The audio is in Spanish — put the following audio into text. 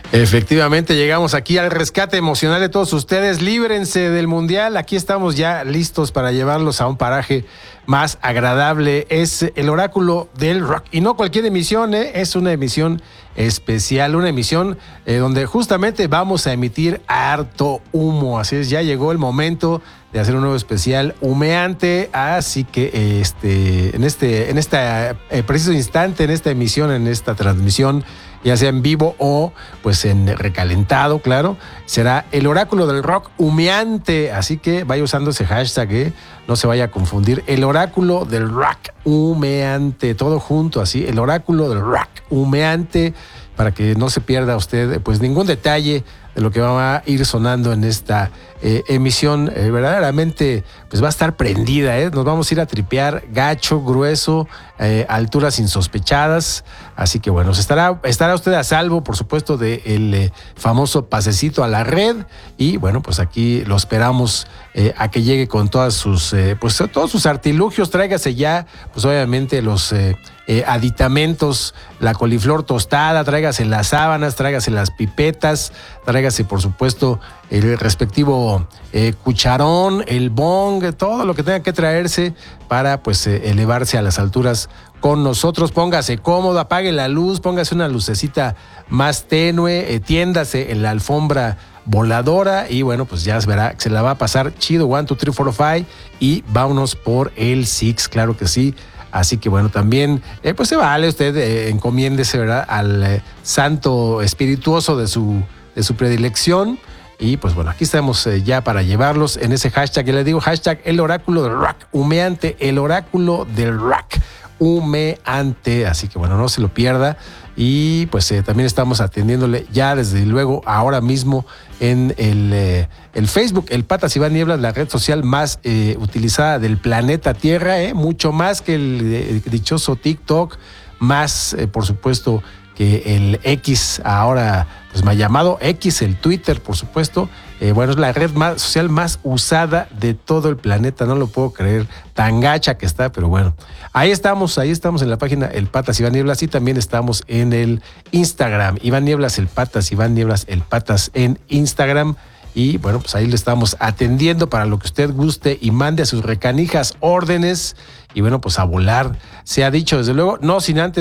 Efectivamente, llegamos aquí al rescate emocional de todos ustedes. Líbrense del Mundial. Aquí estamos ya listos para llevarlos a un paraje más agradable. Es el oráculo del rock. Y no cualquier emisión, es una emisión especial, una emisión donde justamente vamos a emitir harto humo. Así es, ya llegó el momento de hacer un nuevo especial humeante. Así que en este preciso instante, en esta emisión, en esta transmisión, ya sea en vivo o pues en recalentado, claro, será el oráculo del rock humeante. Así que vaya usando ese hashtag, no se vaya a confundir. El oráculo del rock humeante, todo junto así, el oráculo del rock humeante, para que no se pierda usted pues ningún detalle de lo que va a ir sonando en esta emisión. Verdaderamente pues va a estar prendida, nos vamos a ir a tripear gacho, grueso, alturas insospechadas. Así que bueno, estará usted a salvo, por supuesto, del famoso pasecito a la red. Y bueno, pues aquí lo esperamos a que llegue con todas sus todos sus artilugios. Tráigase ya, pues obviamente los aditamentos, la coliflor tostada, tráigase las sábanas, tráigase las pipetas, tráigase por supuesto el respectivo cucharón, el bong, todo lo que tenga que traerse para pues elevarse a las alturas con nosotros. Póngase cómodo, apague la luz, póngase una lucecita más tenue, tiéndase en la alfombra voladora y bueno, pues ya se verá, se la va a pasar chido. 1, 2, 3, 4, 5 y vámonos por el 6, claro que sí. Así que bueno, también pues se vale, usted encomiéndese, ¿verdad?, al santo espirituoso de su predilección. Y pues bueno, aquí estamos ya para llevarlos en ese hashtag que le digo, hashtag el oráculo del rock humeante, el oráculo del rock humeante. Así que bueno, no se lo pierda. Y pues también estamos atendiéndole ya desde luego ahora mismo en el Facebook, el Patas Iván Nieblas, la red social más utilizada del planeta Tierra, mucho más que el dichoso TikTok, más por supuesto que el X, ahora pues me ha llamado X, el Twitter, por supuesto. Bueno, es la red social más usada de todo el planeta, no lo puedo creer, tan gacha que está, pero bueno, ahí estamos en la página El Patas Iván Nieblas y también estamos en el Instagram, Iván Nieblas El Patas, Iván Nieblas El Patas en Instagram. Y bueno, pues ahí le estamos atendiendo para lo que usted guste y mande a sus recanijas órdenes. Y bueno, pues a volar, se ha dicho desde luego, no sin antes